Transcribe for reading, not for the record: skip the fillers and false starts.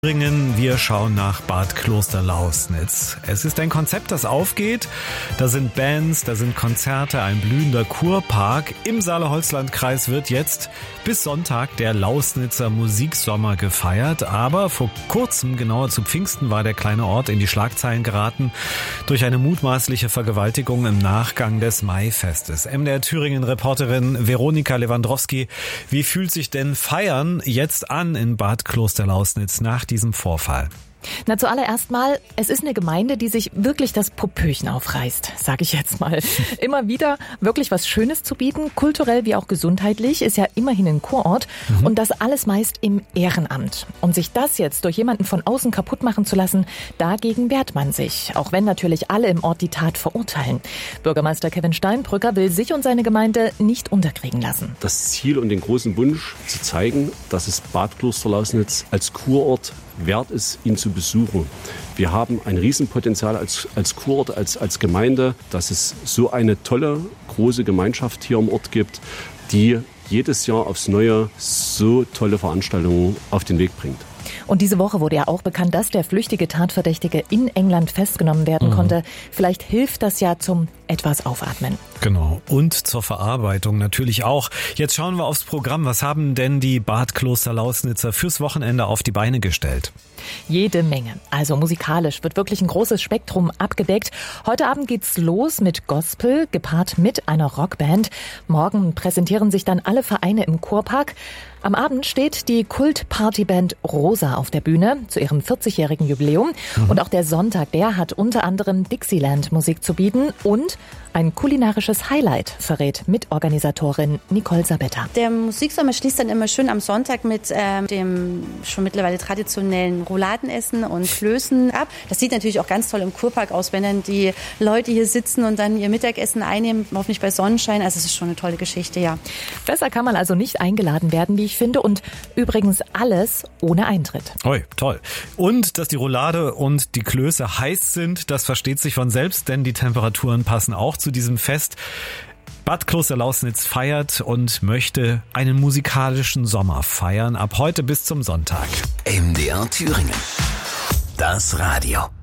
Wir schauen nach Bad Klosterlausnitz. Es ist ein Konzept, das aufgeht. Da sind Bands, da sind Konzerte, ein blühender Kurpark. Im Saale-Holzland-Kreis wird jetzt bis Sonntag der Lausnitzer Musiksommer gefeiert. Aber vor kurzem, genauer zu Pfingsten, war der kleine Ort in die Schlagzeilen geraten durch eine mutmaßliche Vergewaltigung im Nachgang des Maifestes. MDR Thüringen-Reporterin Veronika Lewandowski, wie fühlt sich denn Feiern jetzt an in Bad Klosterlausnitz nach diesem Vorfall? Na, zuallererst mal, es ist eine Gemeinde, die sich wirklich das Popöchen aufreißt, sage ich jetzt mal. Immer wieder wirklich was Schönes zu bieten, kulturell wie auch gesundheitlich, ist ja immerhin ein Kurort und das alles meist im Ehrenamt. Und sich das jetzt durch jemanden von außen kaputt machen zu lassen, dagegen wehrt man sich, auch wenn natürlich alle im Ort die Tat verurteilen. Bürgermeister Kevin Steinbrücker will sich und seine Gemeinde nicht unterkriegen lassen. Das Ziel und den großen Wunsch zu zeigen, dass es Bad Klosterlausnitz als Kurort wert ist, ihn zu besuchen. Wir haben ein Riesenpotenzial als Kurort, als Gemeinde, dass es so eine tolle, große Gemeinschaft hier im Ort gibt, die jedes Jahr aufs Neue so tolle Veranstaltungen auf den Weg bringt. Und diese Woche wurde ja auch bekannt, dass der flüchtige Tatverdächtige in England festgenommen werden konnte. Vielleicht hilft das ja zum etwas Aufatmen. Genau. Und zur Verarbeitung natürlich auch. Jetzt schauen wir aufs Programm. Was haben denn die Bad Klosterlausnitzer fürs Wochenende auf die Beine gestellt? Jede Menge. Also musikalisch wird wirklich ein großes Spektrum abgedeckt. Heute Abend geht's los mit Gospel, gepaart mit einer Rockband. Morgen präsentieren sich dann alle Vereine im Kurpark. Am Abend steht die Kult-Partyband Rosa auf der Bühne zu ihrem 40-jährigen Jubiläum. Und auch der Sonntag, der hat unter anderem Dixieland-Musik zu bieten und ein kulinarisches Highlight, verrät Mitorganisatorin Nicole Sabetta. Der Musiksommer schließt dann immer schön am Sonntag mit dem schon mittlerweile traditionellen Rouladenessen und Klößen ab. Das sieht natürlich auch ganz toll im Kurpark aus, wenn dann die Leute hier sitzen und dann ihr Mittagessen einnehmen, hoffentlich bei Sonnenschein. Also es ist schon eine tolle Geschichte, ja. Besser kann man also nicht eingeladen werden, wie ich finde. Und übrigens alles ohne Eintritt. Oi, toll. Und dass die Roulade und die Klöße heiß sind, das versteht sich von selbst, denn die Temperaturen passen auch zu diesem Fest. Bad Klosterlausnitz feiert und möchte einen musikalischen Sommer feiern, ab heute bis zum Sonntag. MDR Thüringen. Das Radio.